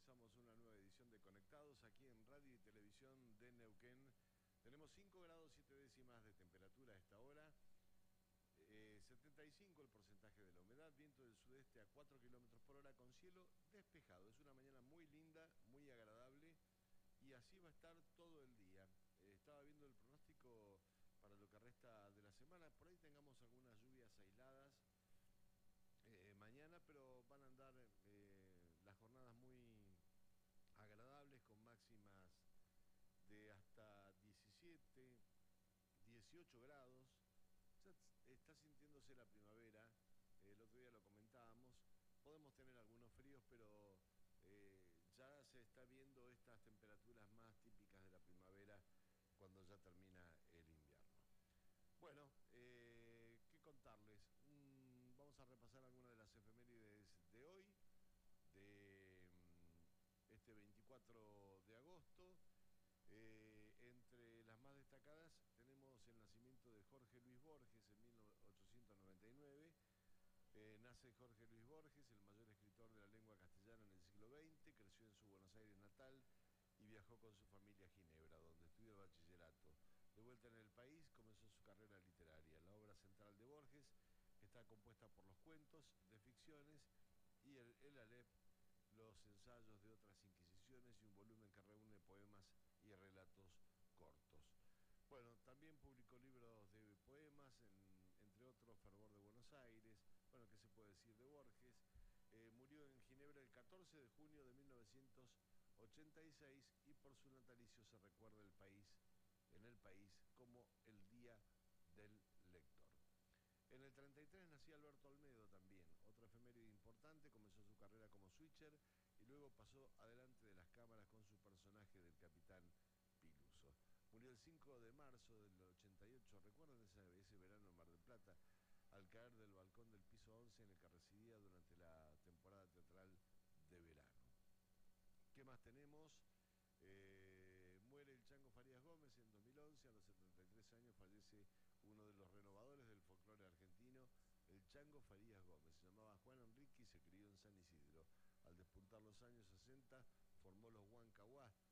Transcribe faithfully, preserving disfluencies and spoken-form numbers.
comenzamos una nueva edición de Conectados aquí en Radio y Televisión de Neuquén. Tenemos cinco grados siete décimas de temperatura a esta hora, eh, setenta y cinco el porcentaje de la humedad, viento del sudeste a cuatro kilómetros por hora con cielo despejado. Es una mañana muy linda, muy agradable y así va a estar todo el día. Eh, estaba viendo el pronóstico para lo que resta de la semana, por ahí tengamos algunas lluvias aisladas Eh, mañana, pero van a andar eh, las jornadas muy agradables con máximas de hasta diecisiete, dieciocho grados. Ya está sintiéndose la primavera, eh, el otro día lo comentábamos, podemos tener algunos fríos, pero eh, ya se está viendo estas temperaturas más típicas de la primavera cuando ya termina el invierno. Bueno, eh, ¿qué contarles? Mm, vamos a repasar algunas de las efemérides de hoy, de mm, este veinticuatro de agosto. Eh, entre las más destacadas tenemos el nacimiento de Jorge Luis Borges en mil ochocientos noventa y nueve. Eh, nace Jorge Luis Borges, el mayor escritor de la lengua castellana en el siglo veinte, creció en su Buenos Aires natal y viajó con su familia a Ginebra, donde estudió el bachillerato. De vuelta en el país, comenzó su carrera literaria. La obra central de Borges está compuesta por los cuentos de ficciones y el, el Aleph, los ensayos de otras inquisiciones y un volumen que reúne poemas y relatos cortos. Bueno, también publicó libros de poemas, en, entre otros Fervor de Buenos Aires. Bueno, ¿qué se puede decir de Borges? Eh, murió en Ginebra el catorce de junio de mil novecientos ochenta y seis y por su natalicio se recuerda el país, en el país como el Día del Lector. En el treinta y tres nacía Alberto Olmedo también, otra efeméride importante. Comenzó su carrera como switcher y luego pasó adelante de las cámaras con su personaje del Capitán Piluso. Murió el cinco de marzo del ochenta y ocho, ¿recuerdan ese, ese verano en Mar del Plata? Al caer del balcón del piso once en el que residía durante la temporada teatral de verano. ¿Qué más tenemos? Eh, muere el Chango Farías Gómez en dos mil once, a los setenta y tres años fallece uno de los renovadores del folclore argentino, el Chango Farías Gómez. Se llamaba Juan Enrique y se crió en San Isidro. Al despuntar los años sesenta, formó los Huancahuá,